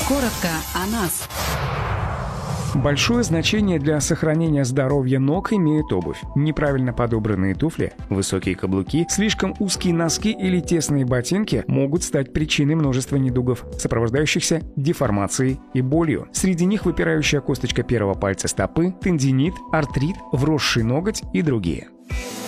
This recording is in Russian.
Коротко о нас. Большое значение для сохранения здоровья ног имеет обувь. Неправильно подобранные туфли, высокие каблуки, слишком узкие носки или тесные ботинки могут стать причиной множества недугов, сопровождающихся деформацией и болью. Среди них выпирающая косточка первого пальца стопы, тендинит, артрит, вросший ноготь и другие.